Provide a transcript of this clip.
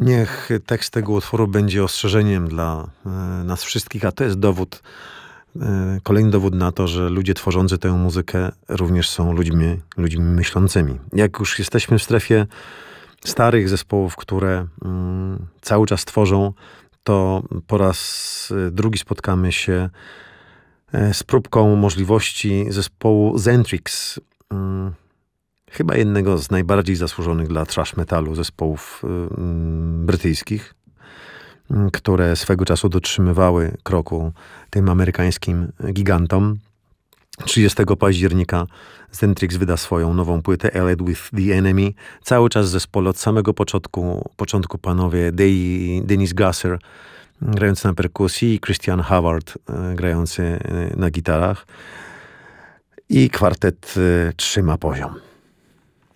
Niech tekst tego utworu będzie ostrzeżeniem dla nas wszystkich, a to jest kolejny dowód na to, że ludzie tworzący tę muzykę również są ludźmi myślącymi. Jak już jesteśmy w strefie starych zespołów, które cały czas tworzą, to po raz drugi spotkamy się z próbką możliwości zespołu Zentrix. Chyba jednego z najbardziej zasłużonych dla thrash metalu zespołów brytyjskich, które swego czasu dotrzymywały kroku tym amerykańskim gigantom. 30 października Zentrix wyda swoją nową płytę Allied with the Enemy. Cały czas w zespole od samego początku panowie Dennis Gasser grający na perkusji i Christian Howard grający na gitarach. I kwartet trzyma poziom.